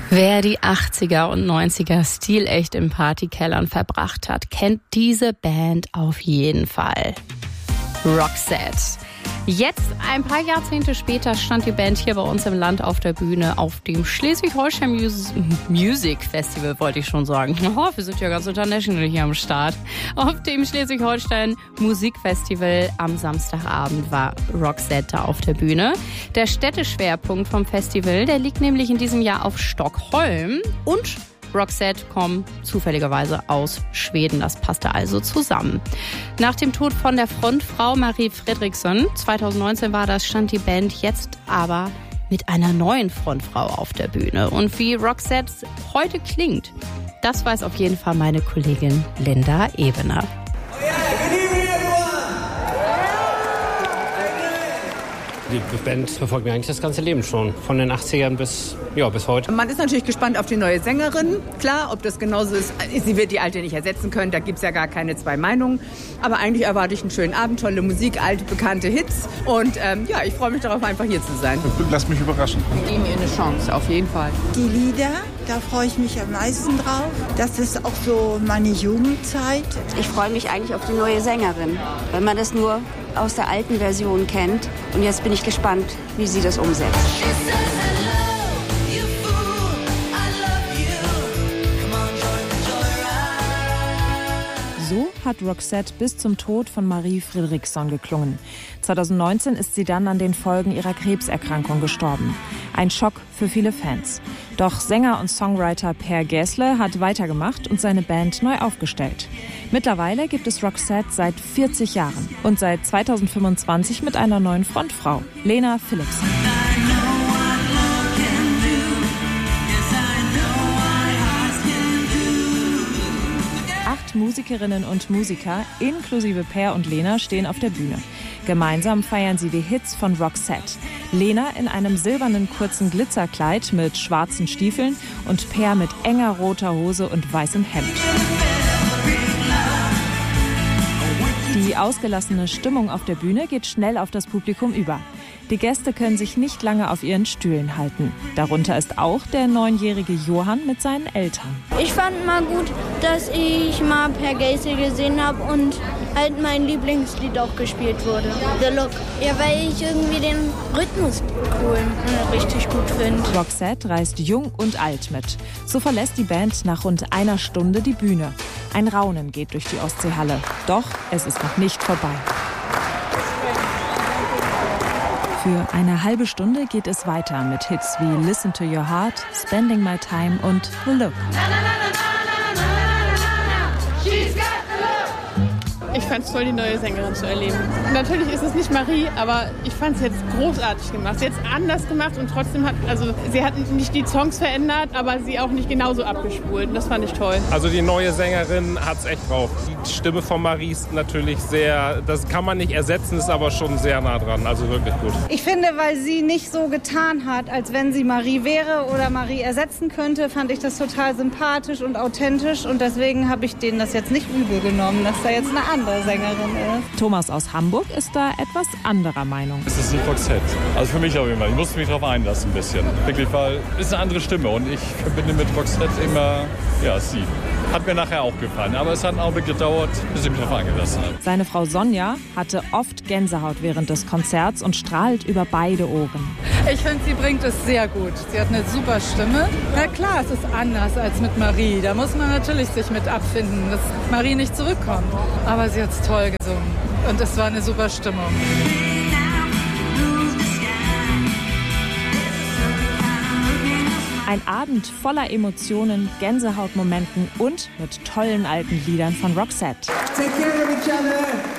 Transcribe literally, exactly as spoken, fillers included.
Wer die achtziger und neunziger stilecht in Partykellern verbracht hat, kennt diese Band auf jeden Fall. Roxette. Jetzt, ein paar Jahrzehnte später, stand die Band hier bei uns im Land auf der Bühne auf dem Schleswig-Holstein Mus- Music Festival, wollte ich schon sagen. Oh, wir sind ja ganz international hier am Start. Auf dem Schleswig-Holstein Musikfestival am Samstagabend war Roxette auf der Bühne. Der Städteschwerpunkt vom Festival, der liegt nämlich in diesem Jahr auf Stockholm, und Roxette kommen zufälligerweise aus Schweden. Das passte also zusammen. Nach dem Tod von der Frontfrau Marie Fredriksson, zweitausendneunzehn war das, stand die Band jetzt aber mit einer neuen Frontfrau auf der Bühne. Und wie Roxette heute klingt, das weiß auf jeden Fall meine Kollegin Linda Ebener. Die Band verfolgt mir eigentlich das ganze Leben schon, von den achtzigern bis, ja, bis heute. Man ist natürlich gespannt auf die neue Sängerin. Klar, ob das genauso ist, sie wird die alte nicht ersetzen können, da gibt es ja gar keine zwei Meinungen. Aber eigentlich erwarte ich einen schönen Abend, tolle Musik, alte, bekannte Hits. Und ähm, ja, ich freue mich darauf, einfach hier zu sein. Lass mich überraschen. Wir geben ihr eine Chance, auf jeden Fall. Die Lieder, da freue ich mich am meisten drauf. Das ist auch so meine Jugendzeit. Ich freue mich eigentlich auf die neue Sängerin, weil man das nur aus der alten Version kennt. Und jetzt bin ich gespannt, wie sie das umsetzt. So hat Roxette bis zum Tod von Marie Fredriksson geklungen. zweitausendneunzehn ist sie dann an den Folgen ihrer Krebserkrankung gestorben. Ein Schock für viele Fans. Doch Sänger und Songwriter Per Gessle hat weitergemacht und seine Band neu aufgestellt. Mittlerweile gibt es Roxette seit vierzig Jahren und seit zweitausendfünfundzwanzig mit einer neuen Frontfrau, Lena Philipsen. Acht Musikerinnen und Musiker, inklusive Per und Lena, stehen auf der Bühne. Gemeinsam feiern sie die Hits von Roxette. Lena in einem silbernen kurzen Glitzerkleid mit schwarzen Stiefeln und Per mit enger roter Hose und weißem Hemd. Die ausgelassene Stimmung auf der Bühne geht schnell auf das Publikum über. Die Gäste können sich nicht lange auf ihren Stühlen halten. Darunter ist auch der neunjährige Johann mit seinen Eltern. Ich fand mal gut, dass ich mal Per Gessle gesehen habe und halt mein Lieblingslied auch gespielt wurde. The Look. Ja, weil ich irgendwie den Rhythmus cool und richtig gut finde. Roxette reist jung und alt mit. So verlässt die Band nach rund einer Stunde die Bühne. Ein Raunen geht durch die Ostseehalle. Doch es ist noch nicht vorbei. Für eine halbe Stunde geht es weiter mit Hits wie Listen to Your Heart, Spending My Time und The Look. Ich fand es toll, die neue Sängerin zu erleben. Natürlich ist es nicht Marie, aber ich fand es jetzt großartig gemacht. Sie hat es anders gemacht und trotzdem hat, also sie hat nicht die Songs verändert, aber sie auch nicht genauso abgespult. Und das fand ich toll. Also die neue Sängerin hat es echt drauf. Die Stimme von Marie ist natürlich sehr, das kann man nicht ersetzen, ist aber schon sehr nah dran. Also wirklich gut. Ich finde, weil sie nicht so getan hat, als wenn sie Marie wäre oder Marie ersetzen könnte, fand ich das total sympathisch und authentisch. Und deswegen habe ich denen das jetzt nicht übel genommen, dass da jetzt eine andere Sängerin ist. Thomas aus Hamburg ist da etwas anderer Meinung. Es ist nicht Roxette. Also für mich auf jeden Fall. Ich musste mich darauf einlassen ein bisschen. Wirklich, weil es ist eine andere Stimme und ich verbinde mit Roxette immer, ja, sie. Hat mir nachher auch gefallen, aber es hat einen Augenblick gedauert, bis ich mich darauf eingelassen habe. Seine Frau Sonja hatte oft Gänsehaut während des Konzerts und strahlt über beide Ohren. Ich finde, sie bringt es sehr gut. Sie hat eine super Stimme. Na klar, es ist anders als mit Marie. Da muss man natürlich sich mit abfinden, dass Marie nicht zurückkommt. Aber sie hat es toll gesungen und es war eine super Stimmung. Ein Abend voller Emotionen, Gänsehautmomenten und mit tollen alten Liedern von Roxette. Take care of each other.